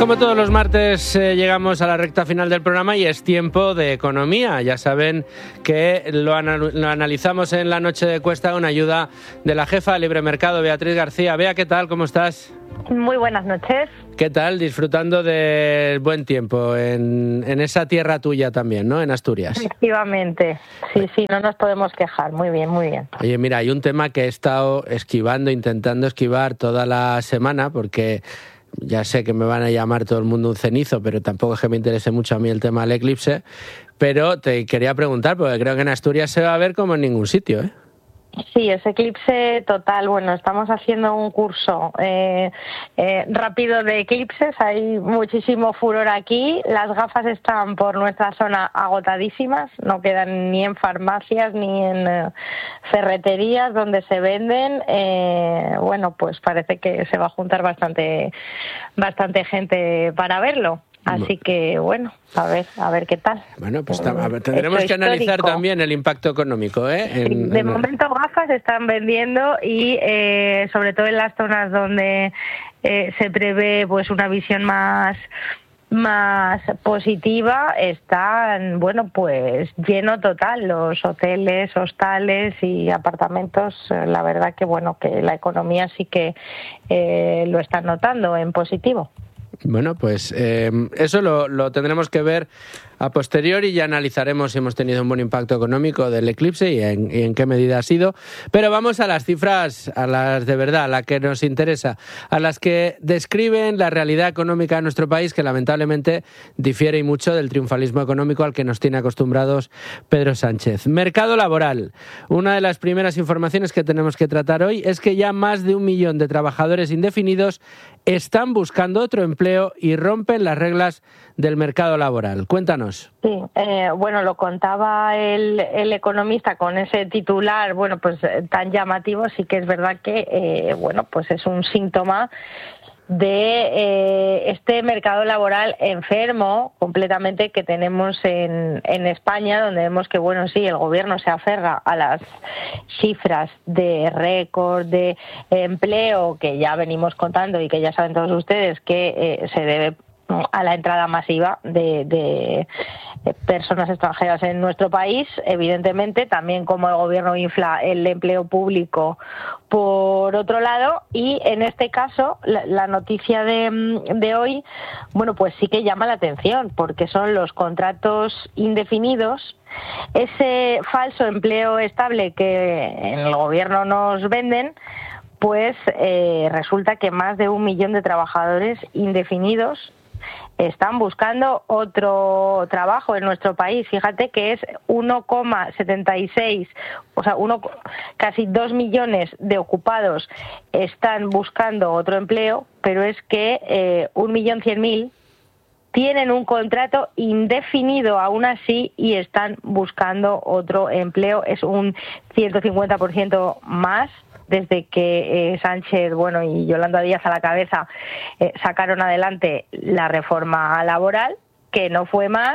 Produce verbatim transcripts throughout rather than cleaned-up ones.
Como todos los martes eh, llegamos a la recta final del programa y es tiempo de economía. Ya saben que lo, anal- lo analizamos en la noche de Cuesta con ayuda de la jefa de Libre Mercado, Beatriz García. Bea, ¿qué tal? ¿Cómo estás? Muy buenas noches. ¿Qué tal? Disfrutando del buen tiempo en, en esa tierra tuya también, ¿no? En Asturias. Efectivamente. Sí, sí, no nos podemos quejar. Muy bien, muy bien. Oye, mira, hay un tema que he estado esquivando, intentando esquivar toda la semana porque... Ya sé que me van a llamar todo el mundo un cenizo, pero tampoco es que me interese mucho a mí el tema del eclipse. Pero te quería preguntar, porque creo que en Asturias se va a ver como en ningún sitio, ¿eh? Sí, es eclipse total. Bueno, estamos haciendo un curso eh, eh, rápido de eclipses. Hay muchísimo furor aquí. Las gafas están por nuestra zona agotadísimas. No quedan ni en farmacias ni en eh, ferreterías donde se venden. Eh, bueno, pues parece que se va a juntar bastante, bastante gente para verlo. Así que, bueno, a ver, a ver qué tal. Bueno, pues a ver, tendremos que analizar histórico. también el impacto económico, ¿eh? En, de en... momento gafas se están vendiendo y eh, sobre todo en las zonas donde eh, se prevé pues una visión más más positiva, están, bueno, pues lleno total los hoteles, hostales y apartamentos. La verdad que, bueno, que la economía sí que eh, lo están notando en positivo. Bueno, pues eh, eso lo, lo tendremos que ver a posteriori y ya analizaremos si hemos tenido un buen impacto económico del eclipse y en, y en qué medida ha sido. Pero vamos a las cifras, a las de verdad, a las que nos interesa, a las que describen la realidad económica de nuestro país, que lamentablemente difiere y mucho del triunfalismo económico al que nos tiene acostumbrados Pedro Sánchez. Mercado laboral. Una de las primeras informaciones que tenemos que tratar hoy es que ya más de un millón de trabajadores indefinidos están buscando otro empleo y rompen las reglas del mercado laboral. Cuéntanos. Sí, eh, bueno, lo contaba el, el economista con ese titular, bueno, pues eh, tan llamativo. Sí que es verdad que, eh, bueno, pues es un síntoma de eh, este mercado laboral enfermo completamente que tenemos en, en España, donde vemos que, bueno, sí, el gobierno se aferra a las cifras de récord de empleo que ya venimos contando y que ya saben todos ustedes que eh, se debe a la entrada masiva de, de personas extranjeras en nuestro país, evidentemente, también como el gobierno infla el empleo público por otro lado, y en este caso la, la noticia de, de hoy, bueno, pues sí que llama la atención, porque son los contratos indefinidos, ese falso empleo estable que en el gobierno nos venden. Pues eh, resulta que más de un millón de trabajadores indefinidos están buscando otro trabajo en nuestro país. Fíjate que es uno coma setenta y seis, o sea, uno, casi dos millones de ocupados están buscando otro empleo, pero es que eh, un millón cien mil tienen un contrato indefinido aún así y están buscando otro empleo. Es un ciento cincuenta por ciento más desde que eh, Sánchez, bueno, y Yolanda Díaz a la cabeza eh, sacaron adelante la reforma laboral, que no fue más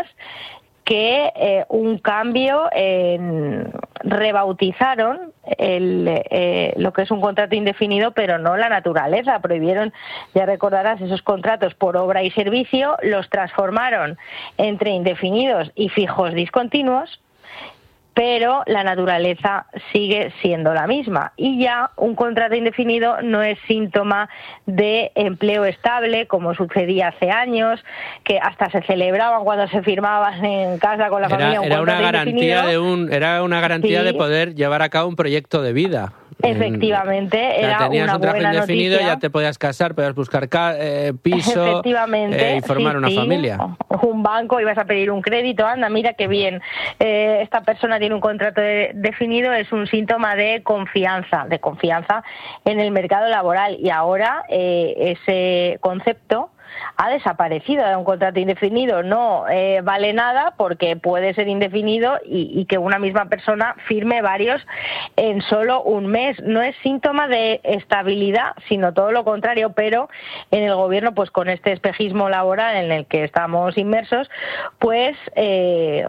que eh, un cambio en... rebautizaron el, eh, lo que es un contrato indefinido, pero no la naturaleza. Prohibieron, ya recordarás, esos contratos por obra y servicio, los transformaron entre indefinidos y fijos discontinuos, pero la naturaleza sigue siendo la misma. Y ya un contrato indefinido no es síntoma de empleo estable, como sucedía hace años, que hasta se celebraban cuando se firmaban en casa con la era, familia un era contrato una garantía indefinido. de un Era una garantía Sí. de poder llevar a cabo un proyecto de vida. Efectivamente, era tenías una un trabajo buena indefinido, noticia. Ya te podías casar, podías buscar ca- eh, piso Efectivamente, eh, y formar sí, una sí. familia. Un banco, ibas a pedir un crédito, anda, mira qué bien, eh, esta persona tiene un contrato de, definido, es un síntoma de confianza, de confianza en el mercado laboral. Y ahora eh, ese concepto ha desaparecido. Un contrato indefinido no eh, vale nada porque puede ser indefinido y, y que una misma persona firme varios en solo un mes. No es síntoma de estabilidad, sino todo lo contrario, pero en el gobierno, pues con este espejismo laboral en el que estamos inmersos, pues... Eh,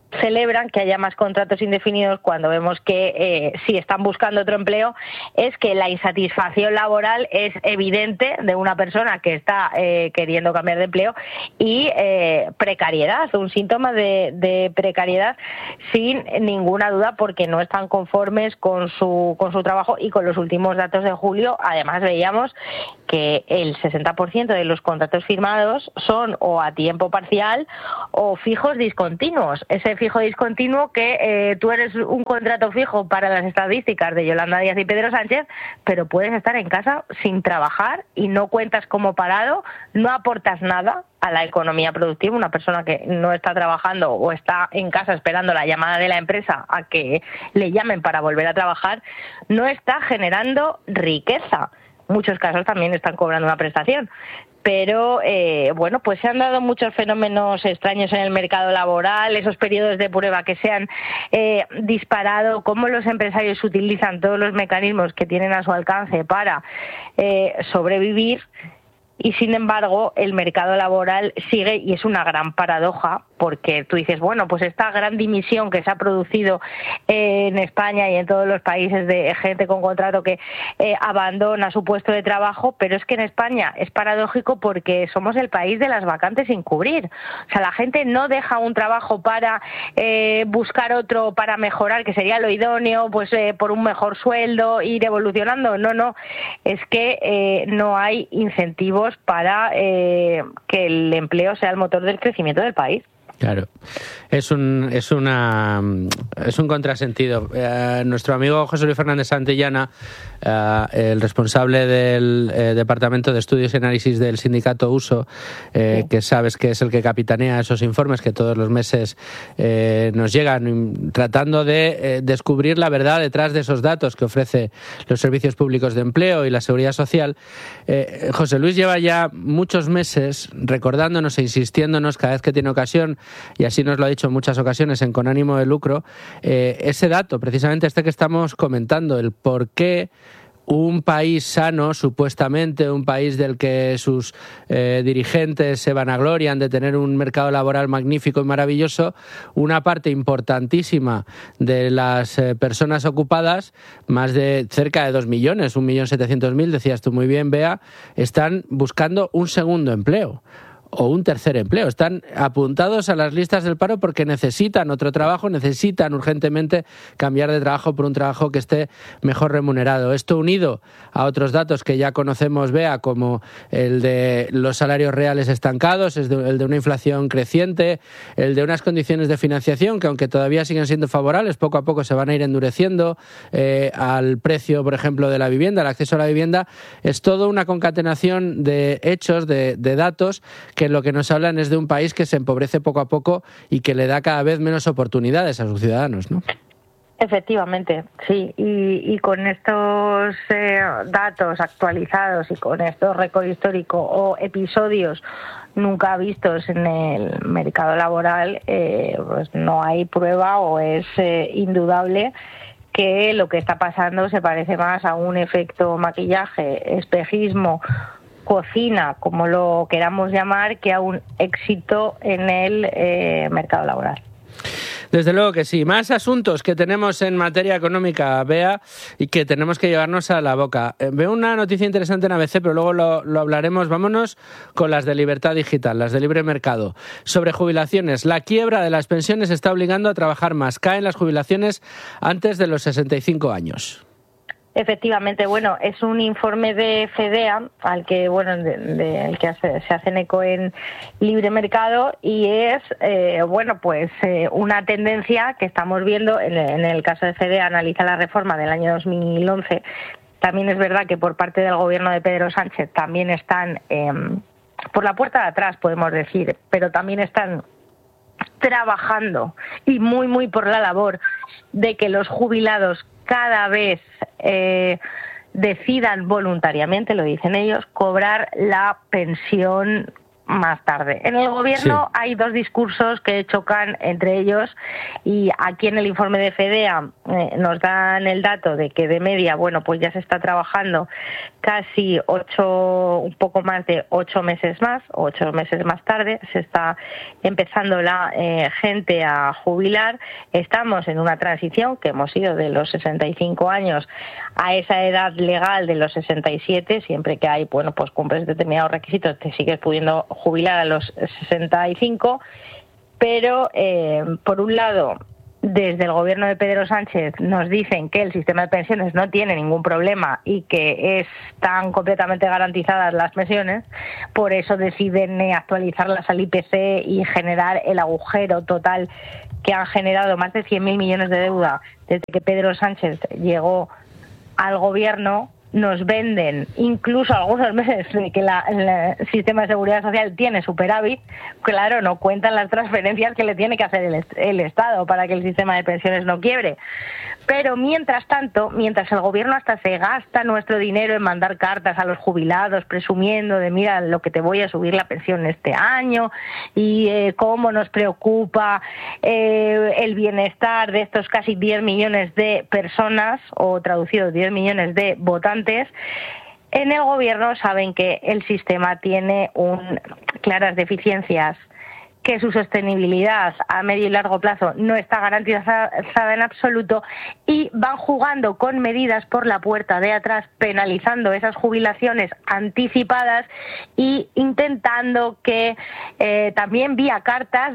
celebran que haya más contratos indefinidos cuando vemos que eh, si están buscando otro empleo es que la insatisfacción laboral es evidente de una persona que está eh, queriendo cambiar de empleo y eh, precariedad, un síntoma de, de precariedad sin ninguna duda porque no están conformes con su, con su trabajo y con los últimos datos de julio. Además veíamos que el sesenta por ciento de los contratos firmados son o a tiempo parcial o fijos discontinuos. Ese fijo discontinuo que eh, tú eres un contrato fijo para las estadísticas de Yolanda Díaz y Pedro Sánchez, pero puedes estar en casa sin trabajar y no cuentas como parado, no aportas nada a la economía productiva. Una persona que no está trabajando o está en casa esperando la llamada de la empresa a que le llamen para volver a trabajar, no está generando riqueza. En muchos casos también están cobrando una prestación. Pero, eh, bueno, pues se han dado muchos fenómenos extraños en el mercado laboral, esos periodos de prueba que se han eh, disparado, cómo los empresarios utilizan todos los mecanismos que tienen a su alcance para eh, sobrevivir. Y, sin embargo, el mercado laboral sigue, y es una gran paradoja, porque tú dices, bueno, pues esta gran dimisión que se ha producido en España y en todos los países de gente con contrato que eh, abandona su puesto de trabajo, pero es que en España es paradójico porque somos el país de las vacantes sin cubrir. O sea, la gente no deja un trabajo para eh, buscar otro, para mejorar, que sería lo idóneo, pues eh, por un mejor sueldo, ir evolucionando. No, no, es que eh, no hay incentivos para eh, que el empleo sea el motor del crecimiento del país. Claro, es un es una es un contrasentido. Eh, nuestro amigo José Luis Fernández Santillana, eh, el responsable del eh, Departamento de Estudios y Análisis del sindicato Uso, eh, sí. que sabes que es el que capitanea esos informes que todos los meses eh, nos llegan, tratando de eh, descubrir la verdad detrás de esos datos que ofrece los servicios públicos de empleo y la seguridad social. Eh, José Luis lleva ya muchos meses recordándonos e insistiéndonos cada vez que tiene ocasión, y así nos lo ha dicho en muchas ocasiones en Con ánimo de lucro, eh, ese dato, precisamente este que estamos comentando, el por qué un país sano, supuestamente, un país del que sus eh, dirigentes se vanaglorian de tener un mercado laboral magnífico y maravilloso, una parte importantísima de las eh, personas ocupadas, más de cerca de dos millones, un millón setecientos mil, decías tú muy bien, Bea, están buscando un segundo empleo o un tercer empleo. Están apuntados a las listas del paro porque necesitan otro trabajo, necesitan urgentemente cambiar de trabajo por un trabajo que esté mejor remunerado. Esto unido a otros datos que ya conocemos, Bea, como el de los salarios reales estancados, el de una inflación creciente, el de unas condiciones de financiación que, aunque todavía siguen siendo favorables, poco a poco se van a ir endureciendo, eh, al precio, por ejemplo, de la vivienda, al acceso a la vivienda. Es toda una concatenación de hechos, de, de datos, que lo que nos hablan es de un país que se empobrece poco a poco y que le da cada vez menos oportunidades a sus ciudadanos, ¿no? Efectivamente, sí, y, y con estos eh, datos actualizados y con estos récord histórico o episodios nunca vistos en el mercado laboral, eh, pues no hay prueba o es eh, indudable que lo que está pasando se parece más a un efecto maquillaje, espejismo, cocina, como lo queramos llamar, que a un éxito en el eh, mercado laboral. Desde luego que sí. Más asuntos que tenemos en materia económica, Bea, y que tenemos que llevarnos a la boca. Eh, veo una noticia interesante en A B C, pero luego lo, lo hablaremos. Vámonos con las de Libertad Digital, las de libre mercado. Sobre jubilaciones. La quiebra de las pensiones está obligando a trabajar más. Caen las jubilaciones antes de los sesenta y cinco años. Efectivamente, bueno, es un informe de FEDEA al que, bueno, de, de, el que hace, se hacen eco en Libre Mercado, y es, eh, bueno, pues eh, una tendencia que estamos viendo. En, en el caso de FEDEA analiza la reforma del año dos mil once. También es verdad que por parte del gobierno de Pedro Sánchez también están eh, por la puerta de atrás, podemos decir, pero también están trabajando y muy, muy por la labor de que los jubilados cada vez eh, decidan voluntariamente, lo dicen ellos, cobrar la pensión más tarde. En el gobierno sí. hay dos discursos que chocan entre ellos, y aquí en el informe de FEDEA eh, nos dan el dato de que de media, bueno, pues ya se está trabajando casi ocho, un poco más de ocho meses más, ocho meses más tarde, se está empezando la eh, gente a jubilar. Estamos en una transición que hemos ido de los sesenta y cinco años a esa edad legal de los sesenta y siete, siempre que hay, bueno, pues cumples determinados requisitos, te sigues pudiendo jubilar a los sesenta y cinco, pero eh, por un lado, desde el gobierno de Pedro Sánchez nos dicen que el sistema de pensiones no tiene ningún problema y que están completamente garantizadas las pensiones, por eso deciden actualizarlas al I P C y generar el agujero total que han generado más de cien mil millones de deuda desde que Pedro Sánchez llegó al gobierno. Nos venden incluso algunos meses de que la, la, el sistema de seguridad social tiene superávit. Claro, no cuentan las transferencias que le tiene que hacer el, el Estado para que el sistema de pensiones no quiebre. Pero mientras tanto, mientras el gobierno hasta se gasta nuestro dinero en mandar cartas a los jubilados presumiendo de mira lo que te voy a subir la pensión este año y eh, cómo nos preocupa eh, el bienestar de estos casi diez millones de personas, o traducido diez millones de votantes, en el gobierno saben que el sistema tiene un, claras deficiencias, que su sostenibilidad a medio y largo plazo no está garantizada en absoluto, y van jugando con medidas por la puerta de atrás, penalizando esas jubilaciones anticipadas e intentando que eh, también vía cartas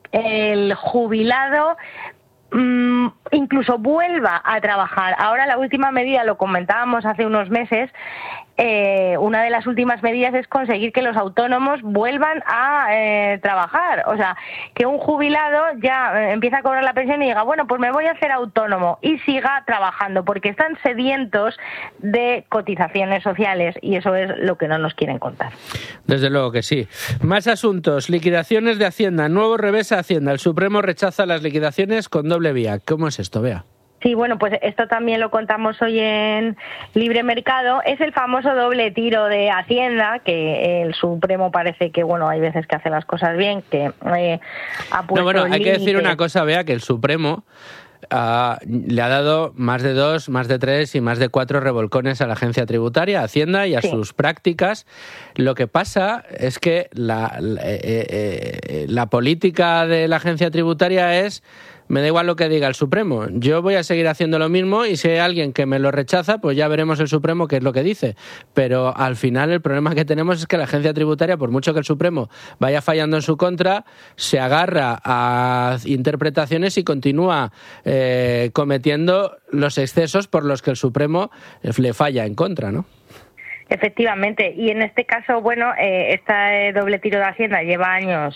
el jubilado mmm, incluso vuelva a trabajar. Ahora la última medida, lo comentábamos hace unos meses, Eh, una de las últimas medidas es conseguir que los autónomos vuelvan a eh, trabajar. O sea, que un jubilado ya eh, empieza a cobrar la pensión y diga, bueno, pues me voy a hacer autónomo, y siga trabajando, porque están sedientos de cotizaciones sociales, y eso es lo que no nos quieren contar. Desde luego que sí. Más asuntos. Liquidaciones de Hacienda. Nuevo revés a Hacienda. El Supremo rechaza las liquidaciones con doble vía. ¿Cómo es esto, Bea? Sí, bueno, pues esto también lo contamos hoy en Libre Mercado. Es el famoso doble tiro de Hacienda, que el Supremo parece que, bueno, hay veces que hace las cosas bien, que eh, ha puesto. No, bueno, hay límite. que decir una cosa, Bea, que el Supremo Uh, le ha dado más de dos, más de tres y más de cuatro revolcones a la agencia tributaria, a Hacienda y a sí. sus prácticas. Lo que pasa es que la, la, eh, eh, la política de la agencia tributaria es: me da igual lo que diga el Supremo, yo voy a seguir haciendo lo mismo, y si hay alguien que me lo rechaza, pues ya veremos el Supremo qué es lo que dice. Pero al final el problema que tenemos es que la agencia tributaria, por mucho que el Supremo vaya fallando en su contra, se agarra a interpretaciones y continúa eh, cometiendo los excesos por los que el Supremo le falla en contra, ¿no? Efectivamente, y en este caso, bueno, eh, este doble tiro de Hacienda lleva años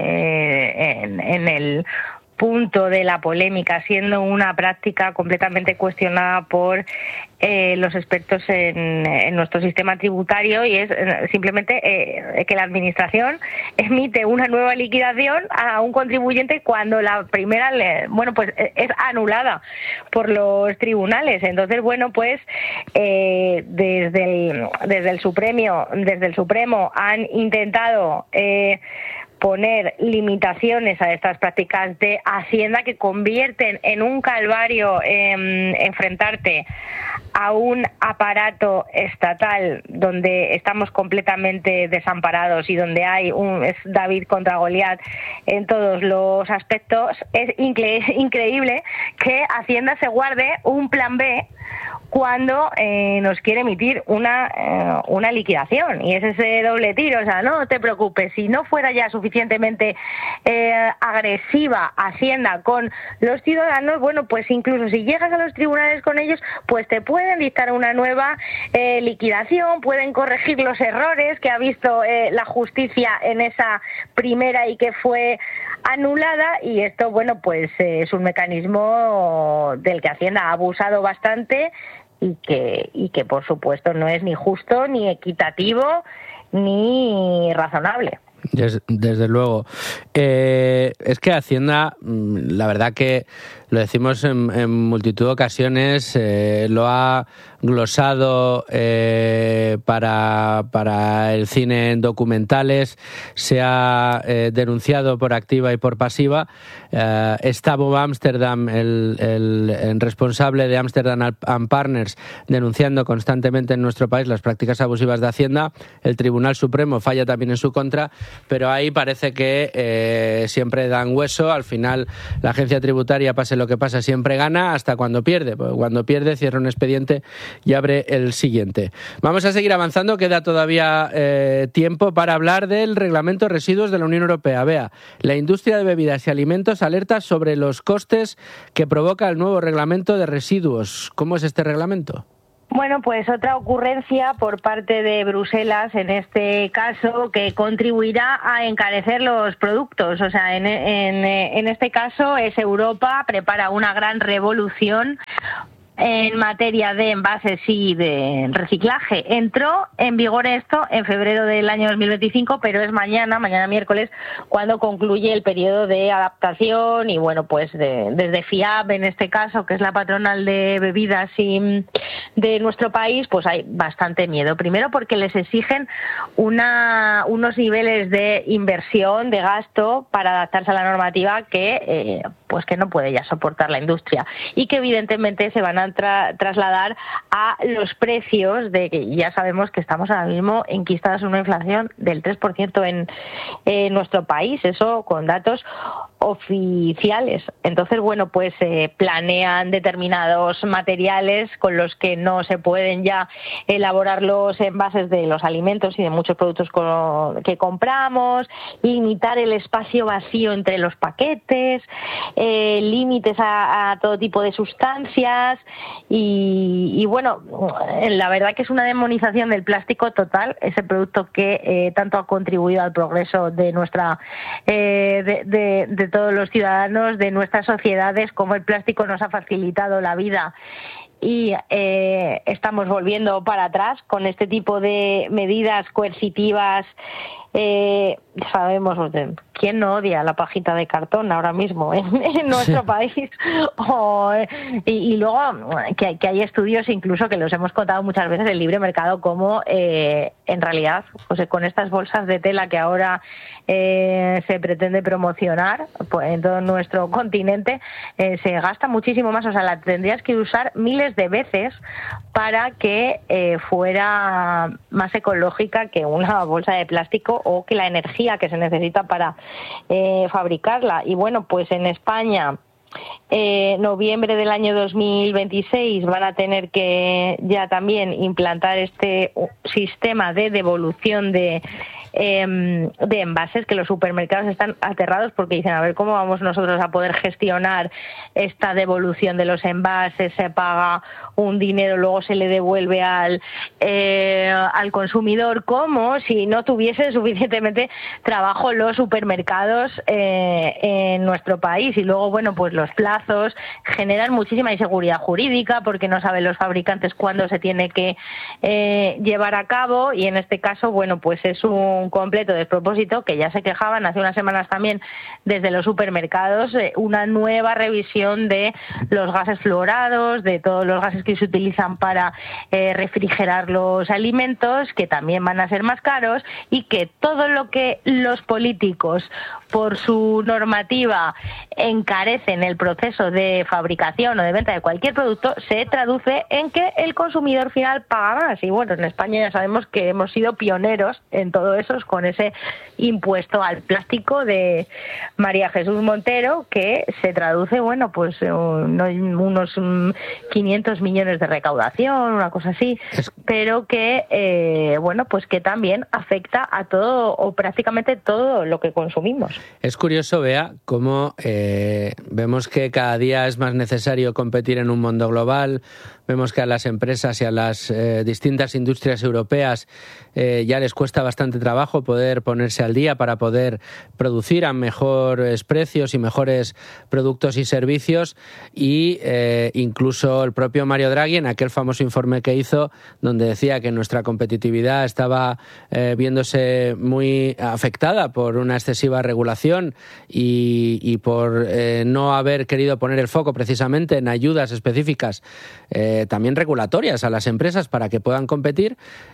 eh, en, en el punto de la polémica, siendo una práctica completamente cuestionada por eh, los expertos en, en nuestro sistema tributario, y es eh, simplemente eh, que la Administración emite una nueva liquidación a un contribuyente cuando la primera, le, bueno, pues es anulada por los tribunales. Entonces, bueno, pues eh, desde el, desde el Supremo, desde el Supremo han intentado eh, poner limitaciones a estas prácticas de Hacienda, que convierten en un calvario eh, enfrentarte a un aparato estatal donde estamos completamente desamparados y donde hay un es David contra Goliat en todos los aspectos. Es incre- increíble que Hacienda se guarde un plan B cuando eh, nos quiere emitir una eh, una liquidación, y es ese doble tiro. O sea, no te preocupes, si no fuera ya suficientemente eh, agresiva Hacienda con los ciudadanos, bueno, pues incluso si llegas a los tribunales con ellos, pues te pueden dictar una nueva eh, liquidación, pueden corregir los errores que ha visto eh, la justicia en esa primera y que fue anulada. Y esto, bueno, pues eh, es un mecanismo del que Hacienda ha abusado bastante, y que y que por supuesto no es ni justo, ni equitativo, ni razonable. Des, desde luego. Eh, es que Hacienda, la verdad que lo decimos en, en multitud de ocasiones, eh, lo ha glosado eh, para, para el cine en documentales, se ha eh, denunciado por activa y por pasiva. Eh, está Bob Amsterdam, el, el, el responsable de Amsterdam and Partners, denunciando constantemente en nuestro país las prácticas abusivas de Hacienda. El Tribunal Supremo falla también en su contra, pero ahí parece que eh, siempre dan hueso. Al final la agencia tributaria, pase lo que pasa, siempre gana hasta cuando pierde. Porque cuando pierde cierra un expediente y abre el siguiente. Vamos a seguir avanzando, queda todavía eh, tiempo para hablar del Reglamento de Residuos de la Unión Europea. Vea, la industria de bebidas y alimentos alerta sobre los costes que provoca el nuevo Reglamento de Residuos. ¿Cómo es este reglamento? Bueno, pues otra ocurrencia por parte de Bruselas, en este caso, que contribuirá a encarecer los productos. O sea, en, en, en este caso es Europa, prepara una gran revolución en materia de envases y de reciclaje. Entró en vigor esto en febrero del año dos mil veinticinco, pero es mañana, mañana miércoles, cuando concluye el periodo de adaptación y, bueno, pues de, desde FIAB, en este caso, que es la patronal de bebidas y de nuestro país, pues hay bastante miedo. Primero porque les exigen una, unos niveles de inversión, de gasto, para adaptarse a la normativa que, eh, pues que no puede ya soportar la industria y que evidentemente se van a Tra- trasladar a los precios de que ya sabemos que estamos ahora mismo enquistados en una inflación del tres por ciento en, en nuestro país, eso con datos oficiales. Entonces, bueno, pues eh, planean determinados materiales con los que no se pueden ya elaborar los envases de los alimentos y de muchos productos con, que compramos, limitar el espacio vacío entre los paquetes, eh, límites a, a todo tipo de sustancias. Y, y bueno, la verdad que es una demonización del plástico total, ese producto que eh, tanto ha contribuido al progreso de nuestra, eh, de, de, de todos los ciudadanos, de nuestras sociedades, como el plástico nos ha facilitado la vida. Y eh, estamos volviendo para atrás con este tipo de medidas coercitivas. Eh, sabemos, ¿quién no odia la pajita de cartón ahora mismo en, en nuestro sí. país? O, y, y luego que, que hay estudios incluso que los hemos contado muchas veces del libre mercado, como eh, en realidad pues con estas bolsas de tela que ahora eh, se pretende promocionar pues, en todo nuestro continente, eh, se gasta muchísimo más. O sea, la tendrías que usar miles de veces para que eh, fuera más ecológica que una bolsa de plástico o que la energía que se necesita para eh, fabricarla. Y bueno, pues en España, eh, noviembre del año dos mil veintiséis, van a tener que ya también implantar este sistema de devolución de Eh, de envases, que los supermercados están aterrados porque dicen, a ver, ¿cómo vamos nosotros a poder gestionar esta devolución de los envases? Se paga un dinero, luego se le devuelve al eh, al consumidor, como si no tuviesen suficientemente trabajo los supermercados eh, en nuestro país. Y luego, bueno, pues los plazos generan muchísima inseguridad jurídica porque no saben los fabricantes cuándo se tiene que eh, llevar a cabo, y en este caso, bueno, pues es un un completo despropósito, que ya se quejaban hace unas semanas también desde los supermercados, eh, una nueva revisión de los gases fluorados, de todos los gases que se utilizan para eh, refrigerar los alimentos, que también van a ser más caros, y que todo lo que los políticos, por su normativa, encarecen el proceso de fabricación o de venta de cualquier producto, se traduce en que el consumidor final paga más. Y bueno, en España ya sabemos que hemos sido pioneros en todo eso, con ese impuesto al plástico de María Jesús Montero, que se traduce, bueno, pues unos quinientos millones de recaudación, una cosa así, pero que, eh, bueno, pues que también afecta a todo o prácticamente todo lo que consumimos. Es curioso, Bea, cómo eh, vemos que cada día es más necesario competir en un mundo global, Vemos que a las empresas y a las eh, distintas industrias europeas eh, ya les cuesta bastante trabajo poder ponerse al día para poder producir a mejores precios y mejores productos y servicios, y eh, incluso el propio Mario Draghi, en aquel famoso informe que hizo, donde decía que nuestra competitividad estaba eh, viéndose muy afectada por una excesiva regulación y, y por eh, no haber querido poner el foco precisamente en ayudas específicas, eh, también regulatorias a las empresas para que puedan competir.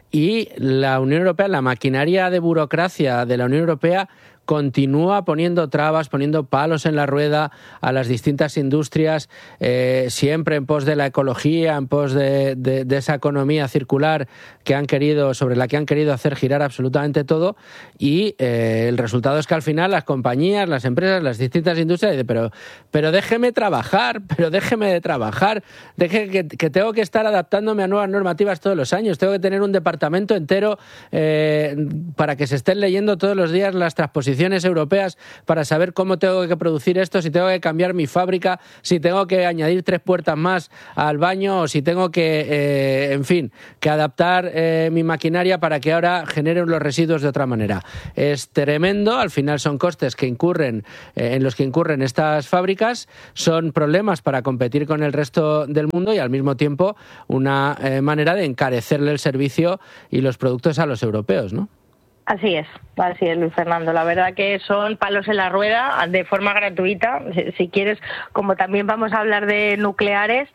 Y la Unión Europea, la maquinaria de burocracia de la Unión Europea, continúa poniendo trabas, poniendo palos en la rueda a las distintas industrias, eh, siempre en pos de la ecología, en pos de, de, de esa economía circular que han querido, sobre la que han querido hacer girar absolutamente todo, y eh, el resultado es que al final las compañías, las empresas, las distintas industrias dicen, pero, pero déjeme trabajar, pero déjeme de trabajar, deje que, que tengo que estar adaptándome a nuevas normativas todos los años, tengo que tener un departamento entero eh, para que se estén leyendo todos los días las transposiciones europeas para saber cómo tengo que producir esto, si tengo que cambiar mi fábrica, si tengo que añadir tres puertas más al baño, o si tengo que, eh, en fin, que adaptar eh, mi maquinaria para que ahora generen los residuos de otra manera. Es tremendo, al final son costes que incurren, eh, en los que incurren estas fábricas, son problemas para competir con el resto del mundo y al mismo tiempo una eh, manera de encarecerle el servicio y los productos a los europeos, ¿no? Así es, así es, Luis Fernando. La verdad que son palos en la rueda de forma gratuita. Si quieres, como también vamos a hablar de nucleares,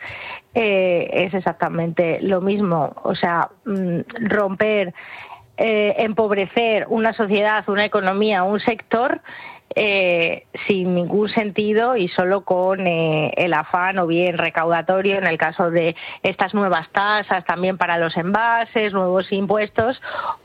eh, es exactamente lo mismo. O sea, romper, eh, empobrecer una sociedad, una economía, un sector, Eh, sin ningún sentido y solo con eh, el afán o bien recaudatorio en el caso de estas nuevas tasas también para los envases, nuevos impuestos,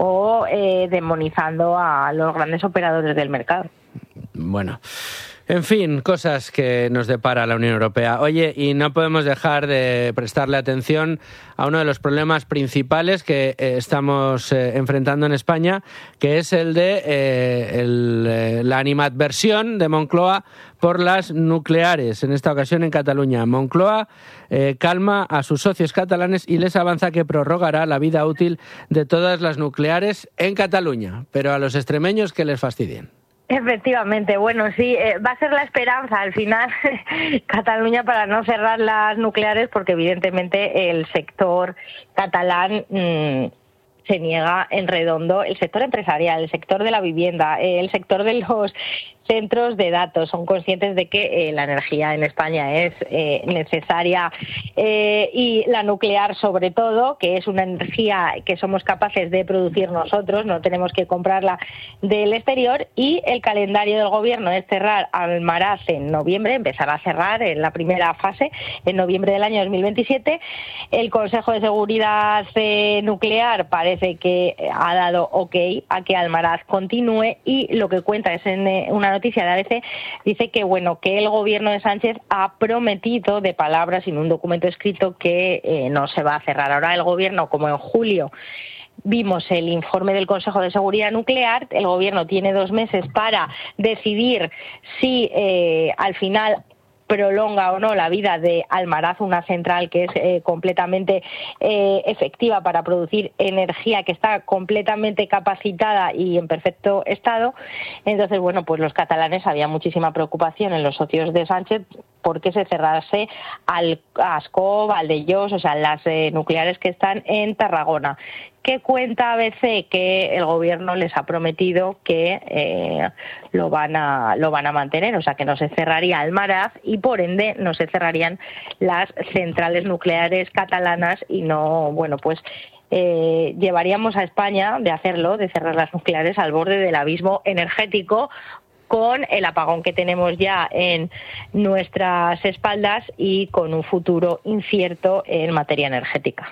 o eh, demonizando a los grandes operadores del mercado. Bueno, en fin, cosas que nos depara la Unión Europea. Oye, y no podemos dejar de prestarle atención a uno de los problemas principales que eh, estamos eh, enfrentando en España, que es el de eh, el, eh, la animadversión de Moncloa por las nucleares, en esta ocasión en Cataluña. Moncloa eh, calma a sus socios catalanes y les avanza que prorrogará la vida útil de todas las nucleares en Cataluña, pero a los extremeños que les fastidien. Efectivamente, bueno, sí, eh, va a ser la esperanza al final Cataluña para no cerrar las nucleares, porque evidentemente el sector catalán mmm, se niega en redondo, el sector empresarial, el sector de la vivienda, el sector de los centros de datos, son conscientes de que eh, la energía en España es eh, necesaria eh, y la nuclear sobre todo, que es una energía que somos capaces de producir nosotros, no tenemos que comprarla del exterior, y el calendario del gobierno es cerrar Almaraz en noviembre, empezar a cerrar en la primera fase en noviembre del año dos mil veintisiete. El Consejo de Seguridad eh, Nuclear parece que ha dado ok a que Almaraz continúe, y lo que cuenta es en eh, una noticia de A B C, dice que bueno, que el gobierno de Sánchez ha prometido de palabras en un documento escrito que eh, no se va a cerrar. Ahora el gobierno, como en julio vimos el informe del Consejo de Seguridad Nuclear, el gobierno tiene dos meses para decidir si eh, al final prolonga o no la vida de Almaraz, una central que es eh, completamente eh, efectiva para producir energía, que está completamente capacitada y en perfecto estado. Entonces, bueno, pues los catalanes, había muchísima preocupación en los socios de Sánchez porque se cerrase al Ascó, Valdellos, o sea, las eh, nucleares que están en Tarragona. ¿Qué cuenta A B C? Que el gobierno les ha prometido que eh, lo van a lo van a mantener, o sea, que no se cerraría Almaraz y por ende no se cerrarían las centrales nucleares catalanas, y no, bueno, pues eh, llevaríamos a España de hacerlo, de cerrar las nucleares, al borde del abismo energético, con el apagón que tenemos ya en nuestras espaldas y con un futuro incierto en materia energética.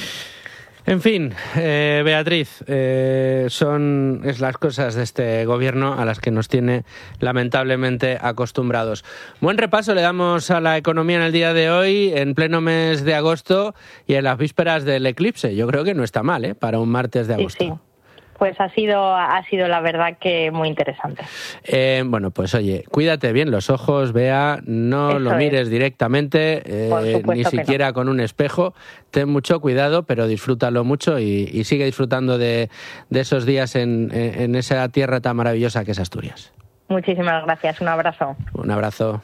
En fin, eh, Beatriz, eh, son es las cosas de este gobierno a las que nos tiene lamentablemente acostumbrados. Buen repaso le damos a la economía en el día de hoy, en pleno mes de agosto y en las vísperas del eclipse. Yo creo que no está mal, ¿eh?, para un martes de agosto. Sí, sí. pues ha sido, ha sido la verdad que muy interesante. Eh, bueno, pues oye, cuídate bien los ojos, Bea, no Eso lo mires es. directamente, eh, ni siquiera no. con un espejo. Ten mucho cuidado, pero disfrútalo mucho y, y sigue disfrutando de, de esos días en, en, en esa tierra tan maravillosa que es Asturias. Muchísimas gracias, un abrazo. Un abrazo.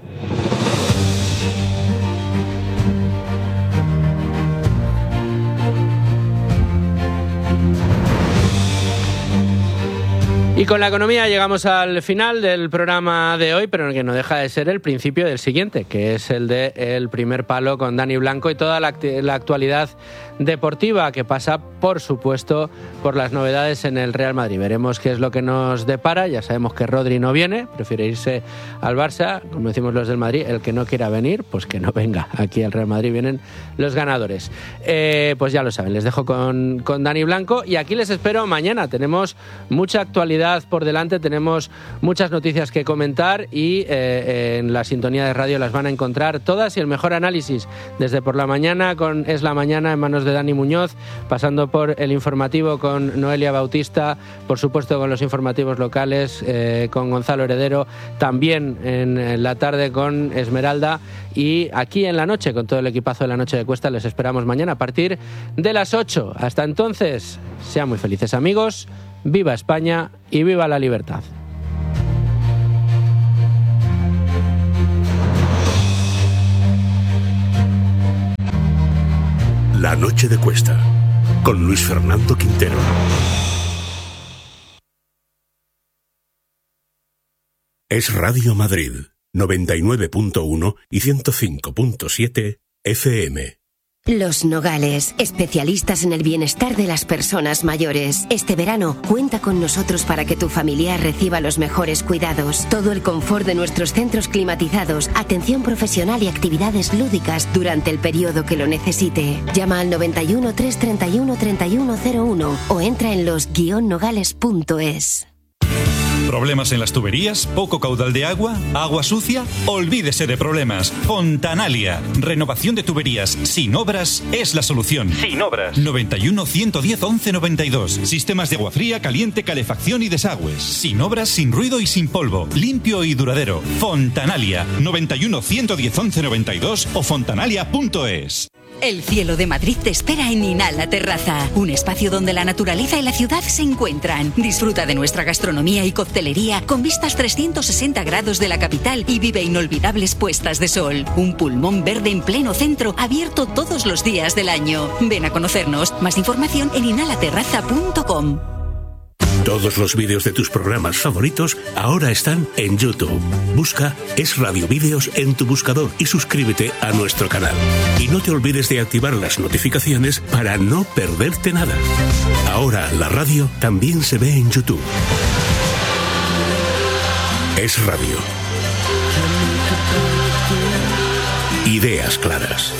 Y con la economía llegamos al final del programa de hoy, pero que no deja de ser el principio del siguiente, que es el de El Primer Palo con Dani Blanco y toda la, la actualidad deportiva que pasa, por supuesto, por las novedades en el Real Madrid. Veremos qué es lo que nos depara. Ya sabemos que Rodri no viene, prefiere irse al Barça, como decimos los del Madrid. El que no quiera venir, pues que no venga. Aquí al Real Madrid vienen los ganadores. Eh, pues ya lo saben, les dejo con, con Dani Blanco y aquí les espero mañana. Tenemos mucha actualidad por delante, tenemos muchas noticias que comentar y eh, en la sintonía de radio las van a encontrar todas y el mejor análisis desde por la mañana con Es la Mañana en manos de Dani Muñoz, pasando por el informativo con Noelia Bautista, por supuesto con los informativos locales eh, con Gonzalo Heredero, también en, en la tarde con Esmeralda y aquí en la noche con todo el equipazo de La Noche de Cuesta. Les esperamos mañana a partir de las ocho. Hasta entonces, sean muy felices amigos. ¡Viva España y viva la libertad! La Noche de Cuesta, con Luis Fernando Quintero. Es Radio Madrid, noventa y nueve punto uno y ciento cinco punto siete F M. Los Nogales, especialistas en el bienestar de las personas mayores. Este verano, cuenta con nosotros para que tu familiar reciba los mejores cuidados. Todo el confort de nuestros centros climatizados, atención profesional y actividades lúdicas durante el periodo que lo necesite. Llama al noventa y uno, trescientos treinta y uno, treinta y uno cero uno o entra en los guion nogales punto es. ¿Problemas en las tuberías? ¿Poco caudal de agua? ¿Agua sucia? Olvídese de problemas. Fontanalia. Renovación de tuberías sin obras es la solución. Sin obras. noventa y uno, ciento diez, once noventa y dos. Sistemas de agua fría, caliente, calefacción y desagües. Sin obras, sin ruido y sin polvo. Limpio y duradero. Fontanalia. noventa y uno, ciento diez, once noventa y dos o fontanalia punto es. El cielo de Madrid te espera en Inala Terraza, un espacio donde la naturaleza y la ciudad se encuentran. Disfruta de nuestra gastronomía y coctelería con vistas trescientos sesenta grados de la capital y vive inolvidables puestas de sol. Un pulmón verde en pleno centro, abierto todos los días del año. Ven a conocernos. Más información en inala terraza punto com. Todos los vídeos de tus programas favoritos ahora están en YouTube. Busca Es Radio Vídeos en tu buscador y suscríbete a nuestro canal. Y no te olvides de activar las notificaciones para no perderte nada. Ahora la radio también se ve en YouTube. Es Radio. Ideas claras.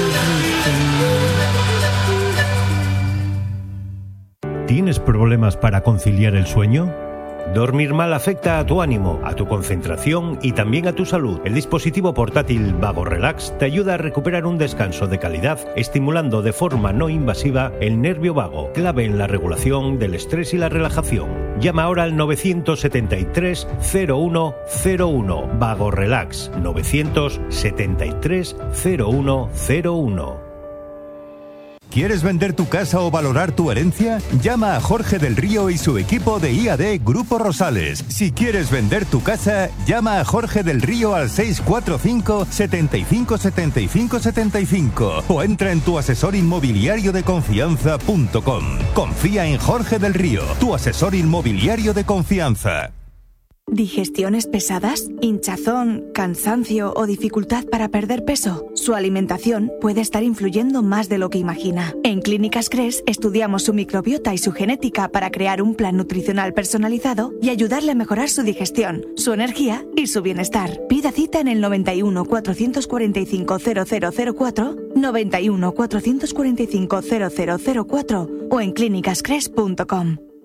¿Tienes problemas para conciliar el sueño? Dormir mal afecta a tu ánimo, a tu concentración y también a tu salud. El dispositivo portátil Vago Relax te ayuda a recuperar un descanso de calidad, estimulando de forma no invasiva el nervio vago, clave en la regulación del estrés y la relajación. Llama ahora al novecientos setenta y tres, cero uno cero uno. Vago Relax, novecientos setenta y tres, cero uno cero uno. ¿Quieres vender tu casa o valorar tu herencia? Llama a Jorge del Río y su equipo de I A D Grupo Rosales. Si quieres vender tu casa, llama a Jorge del Río al seis cuatro cinco, setenta y cinco, setenta y cinco, setenta y cinco o entra en tu asesor inmobiliario de confianza punto com. Confía en Jorge del Río, tu asesor inmobiliario de confianza. ¿Digestiones pesadas? ¿Hinchazón, cansancio o dificultad para perder peso? Su alimentación puede estar influyendo más de lo que imagina. En Clínicas Cres estudiamos su microbiota y su genética para crear un plan nutricional personalizado y ayudarle a mejorar su digestión, su energía y su bienestar. Pida cita en el noventa y uno, cuatrocientos cuarenta y cinco, cero cero cero cuatro, noventa y uno, cuatrocientos cuarenta y cinco, cero cero cero cuatro o en clínicas cres punto com.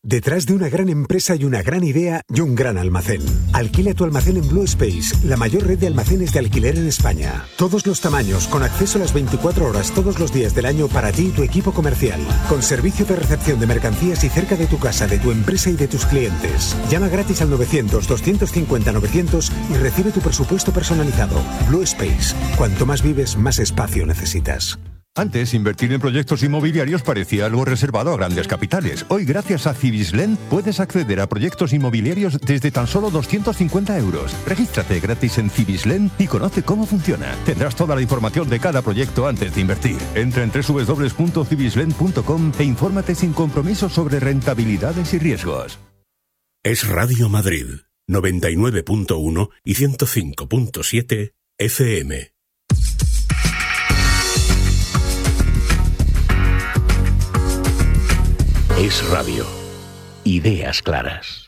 Detrás de una gran empresa y una gran idea y un gran almacén. Alquila tu almacén en Blue Space, la mayor red de almacenes de alquiler en España. Todos los tamaños, con acceso a las veinticuatro horas todos los días del año para ti y tu equipo comercial. Con servicio de recepción de mercancías y cerca de tu casa, de tu empresa y de tus clientes. Llama gratis al novecientos, doscientos cincuenta, novecientos y recibe tu presupuesto personalizado. Blue Space. Cuanto más vives, más espacio necesitas. Antes, invertir en proyectos inmobiliarios parecía algo reservado a grandes capitales. Hoy, gracias a Cibislen, puedes acceder a proyectos inmobiliarios desde tan solo doscientos cincuenta euros. Regístrate gratis en Cibislen y conoce cómo funciona. Tendrás toda la información de cada proyecto antes de invertir. Entra en doble u doble u doble u punto cibislen punto com e infórmate sin compromiso sobre rentabilidades y riesgos. Es Radio Madrid, noventa y nueve punto uno y ciento cinco punto siete F M. Es Radio. Ideas claras.